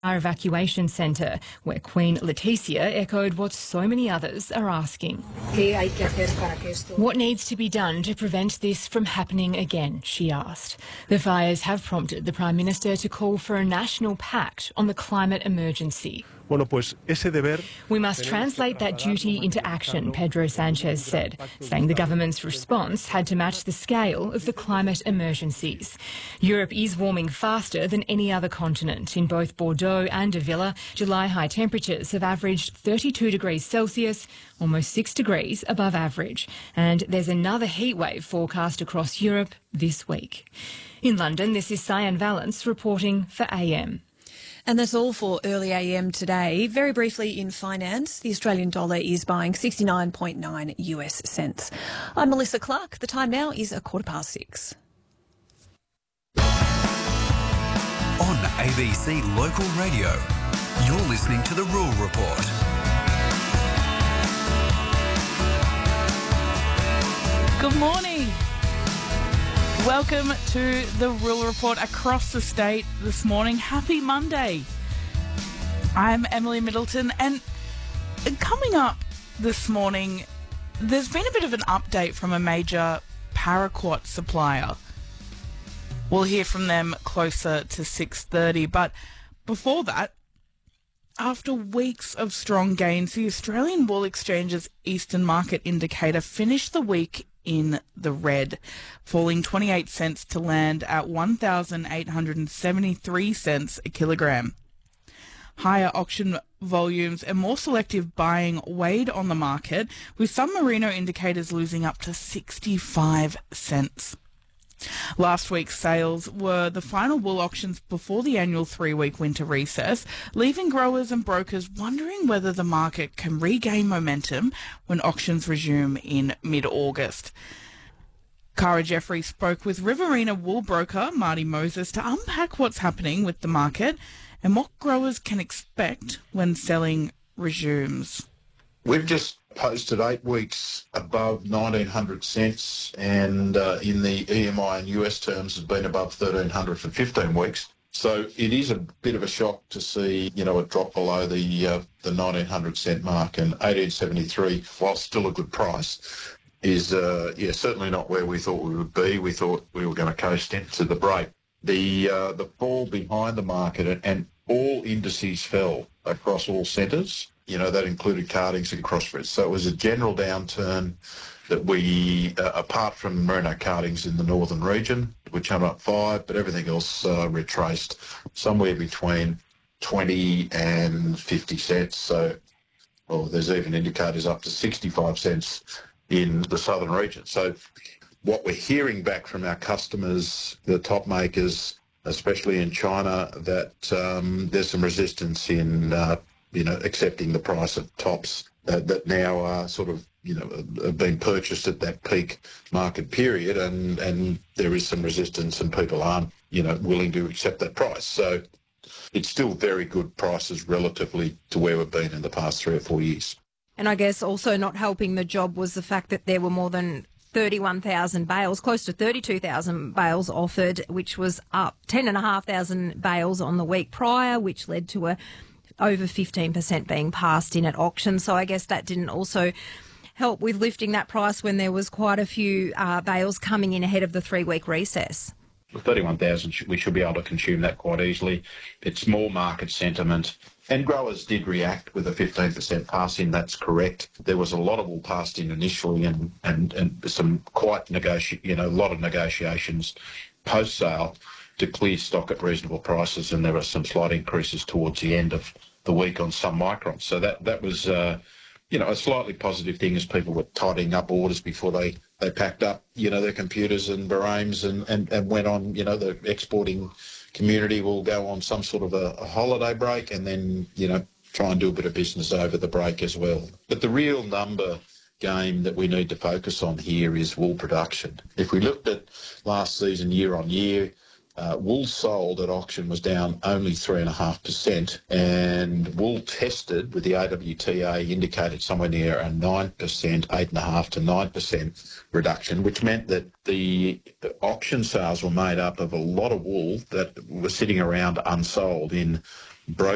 Our evacuation centre, where Queen Letizia echoed what so many others are asking. What needs to be done to prevent this from happening again, she asked. The fires have prompted the Prime Minister to call for a national pact on the climate emergency. We must translate that duty into action, Pedro Sanchez said, saying the government's response had to match the scale of the climate emergencies. Europe is warming faster than any other continent. In both Bordeaux and Avila, July high temperatures have averaged 32 degrees Celsius, almost 6 degrees above average. And there's another heatwave forecast across Europe this week. In London, this is Cyan Valance reporting for AM. And that's all for early AM today. Very briefly in finance, the Australian dollar is buying 69.9 US cents. I'm Melissa Clark. The time now is 6:15. On ABC Local Radio, you're listening to The Rural Report. Good morning. Welcome to the Rural Report across the state this morning. Happy Monday. I'm Emily Middleton, and coming up this morning, there's been a bit of an update from a major paraquat supplier. We'll hear from them closer to 6:30, but before that, after weeks of strong gains, the Australian Wool Exchange's Eastern Market Indicator finished the week in the red, falling 28 cents to land at 1,873 cents a kilogram. Higher auction volumes and more selective buying weighed on the market, with some merino indicators losing up to 65 cents. Last week's sales were the final wool auctions before the annual 3-week winter recess, leaving growers and brokers wondering whether the market can regain momentum when auctions resume in mid-August. Cara Jeffrey spoke with Riverina wool broker Marty Moses to unpack what's happening with the market and what growers can expect when selling resumes. We've just posted 8 weeks above 1,900 cents, and in the EMI and US terms has been above 1,300 for 15 weeks. So it is a bit of a shock to see, a drop below the 1,900 cent mark, and 1,873, while still a good price, is certainly not where we thought we would be. We thought we were going to coast into the break. The fall behind the market, and all indices fell across all centres. That included cardings and crossbreeds. So it was a general downturn that we, apart from merino cardings in the northern region, which went up 5, but everything else retraced somewhere between 20 and 50 cents. So, there's even indicators up to 65 cents in the southern region. So what we're hearing back from our customers, the top makers, especially in China, that there's some resistance in accepting the price of tops that now are sort of, have been purchased at that peak market period, and there is some resistance and people aren't, willing to accept that price. So it's still very good prices relatively to where we've been in the past 3 or 4 years. And I guess also not helping the job was the fact that there were more than 31,000 bales, close to 32,000 bales offered, which was up 10,500 bales on the week prior, which led to over 15% being passed in at auction. So I guess that didn't also help with lifting that price when there was quite a few bales coming in ahead of the 3-week recess. With 31,000, we should be able to consume that quite easily. It's more market sentiment. And growers did react with a 15% pass-in, that's correct. There was a lot of wool passed in initially and some quite a lot of negotiations post-sale to clear stock at reasonable prices, and there were some slight increases towards the end of the week on some microns. So that was, a slightly positive thing as people were tidying up orders before they packed up, their computers and barames and went on, the exporting community will go on some sort of a holiday break and then, try and do a bit of business over the break as well. But the real number game that we need to focus on here is wool production. If we looked at last season year on year, wool sold at auction was down only 3.5%, and wool tested with the AWTA indicated somewhere near a 9%, 8.5% to 9% reduction, which meant that the auction sales were made up of a lot of wool that was sitting around unsold in broker